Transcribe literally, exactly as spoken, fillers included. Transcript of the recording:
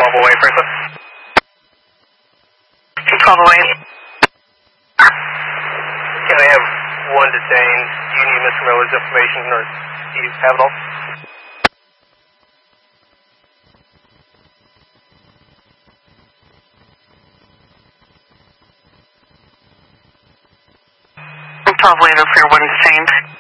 twelve away, Franklin. twelve away. Can I have one detained? Do you need Mister Miller's information, or do you have it all? twelve away, interfere one detained.